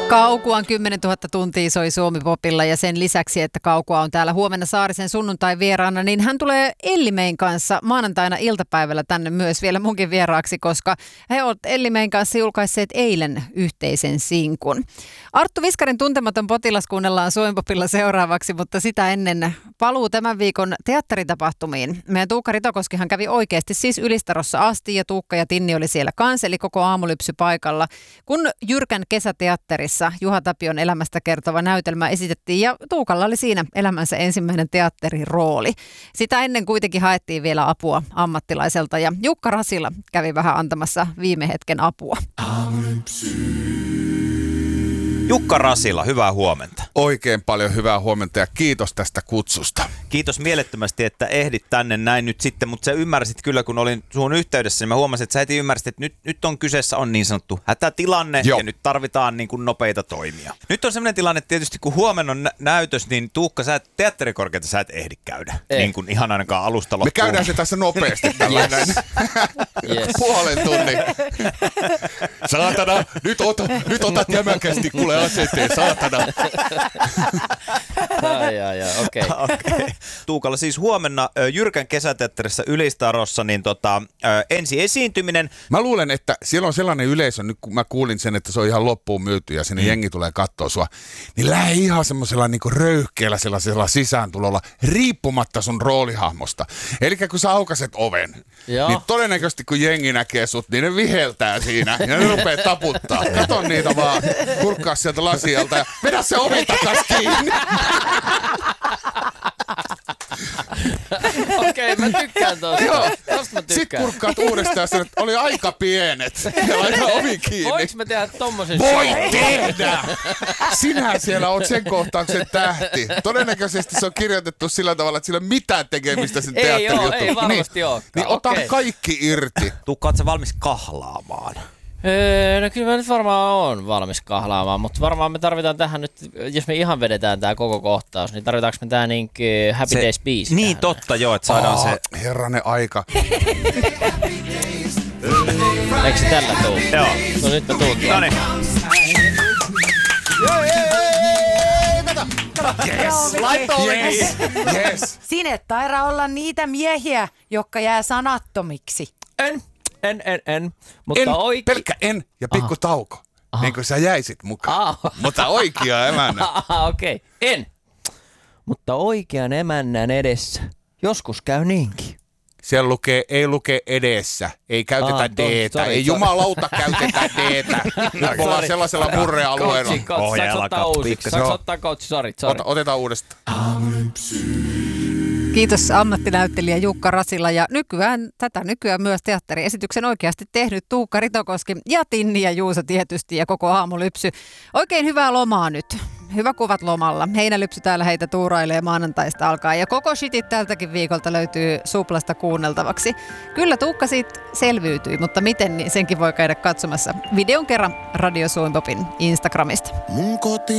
Kaukuan 10 000 tuntia soi Suomi-popilla ja sen lisäksi, että Kaukua on täällä huomenna Saarisen sunnuntai vieraana, niin hän tulee Elli-Mein kanssa maanantaina iltapäivällä tänne myös vielä munkin vieraaksi, koska he ovat Elli-Mein kanssa julkaisseet eilen yhteisen sinkun. Arttu Viskarin Tuntematon potilas kuunnellaan Suomi-popilla seuraavaksi, mutta sitä ennen paluu tämän viikon teatteritapahtumiin. Meidän Tuukka Ritokoskihan kävi oikeasti siis Ylistarossa asti ja Tuukka ja Tinni oli siellä kanssa, eli koko aamulypsy paikalla, kun Jyrkän kesäteatterissa Juha Tapion elämästä kertova näytelmä esitettiin ja Tuukalla oli siinä elämänsä ensimmäinen teatterirooli. Sitä ennen kuitenkin haettiin vielä apua ammattilaiselta ja Jukka Rasila kävi vähän antamassa viime hetken apua. Jukka Rasila, hyvää huomenta. Oikein paljon hyvää huomenta ja kiitos tästä kutsusta. Kiitos mielettömästi, että ehdit tänne näin nyt sitten, mutta sä ymmärsit kyllä, kun olin sun yhteydessä, niin mä huomasin, että sä heti ymmärsit, että nyt on kyseessä on niin sanottu hätätilanne. Joo. Ja nyt tarvitaan niin kuin nopeita toimia. Nyt on sellainen tilanne, että tietysti kun huomenna on näytös, niin Tuukka, teatterikorkeata sä et ehdi käydä. Niin kuin ihan ainakaan alusta loppuun. Me käydään se tässä nopeasti tällainen puolen tunnin. Saatana, nyt otat jämäkästi kuule aseteen, saatana. Okei. Tuukalla siis huomenna Jyrkän kesäteatterissa Ylistarossa niin ensi esiintyminen. Mä luulen, että siellä on sellainen yleisö, nyt kun mä kuulin sen, että se on ihan loppuun myyty ja sinne jengi tulee katsoa sua, niin lähde ihan semmoisella niinku röyhkeällä sellaisella sisääntulolla, riippumatta sun roolihahmosta. Eli kun sä aukaset oven, niin todennäköisesti kun jengi näkee sut, niin ne viheltää siinä ja ne rupeaa taputtaa. Kato niitä vaan, kurkkaa sieltä lasialta ja vedä se oven takas kiinni. Okei, mä tykkään tosta. Joo. Tosta mä tykkään. Sitten kurkkaat uudestaan sen, että oli aika pienet. Ja laita ovi kiinni. Voinko mä tehdä tommosen Voi tehdä! Sinä siellä oot sen kohtauksen tähti. Todennäköisesti se on kirjoitettu sillä tavalla, että sillä ei ole mitään tekemistä sen teatterijuttuun. Ei varmasti olekaan. Niin ota kaikki irti. Tuukka, oot sä valmis kahlaamaan? No kyllä mä nyt varmaan oon valmis kahlaamaan, mutta varmaan me tarvitaan tähän nyt, jos me ihan vedetään tää koko kohtaus, niin tarvitaanko me tää niinkö Happy Days biisi? Niin tähän? Totta joo, että saadaan se. Herranen aika. Eikö se tällä tuu? Joo. No nyt mä tuutaan. Noniin. Yes. Sinne tairaa olla niitä miehiä, jotka jää sanattomiksi. En. Mutta Pelkkä en ja pikku tauko. Niin kuin sä jäisit mukaan. Mutta oikea emännä. Okei. En. Mutta oikean emännän edessä. Joskus käy niinkin. Siellä ei lukee edessä, ei käytetä D-tä, ei jumalauta käytetä D-tä. Nyt ollaan sellaisella murrealueella. Saanko ottaa coachi, sorry. Otetaan uudestaan. Kiitos ammattinäyttelijä Jukka Rasila ja tätä nykyään myös teatteriesityksen oikeasti tehnyt Tuukka Ritokoski ja Tinni ja Juuso tietysti ja koko aamulypsy. Oikein hyvää lomaa nyt. Hyvä kuvat lomalla. Heinälypsy täällä heitä tuurailee maanantaista alkaa ja koko shitit tältäkin viikolta löytyy Suplasta kuunneltavaksi. Kyllä Tuukka siitä selviytyi, mutta miten, niin senkin voi käydä katsomassa videon kerran Radio Suomi-popin Instagramista.